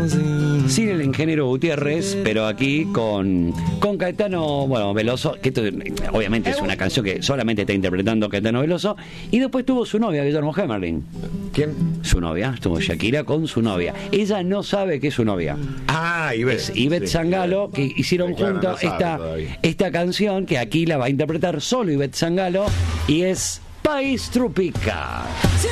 Sin el ingeniero Gutiérrez, pero aquí con Caetano, bueno, Veloso, que esto obviamente es una canción que solamente está interpretando Caetano Veloso, y después tuvo su novia, Guillermo Hemerling. ¿Quién? Su novia, estuvo Shakira con su novia. Ella no sabe que es su novia. Ivette. Es Ivette Sangalo, que hicieron claro, juntos no sabe esta canción, que aquí la va a interpretar solo Ivette Sangalo, y es País Tropical.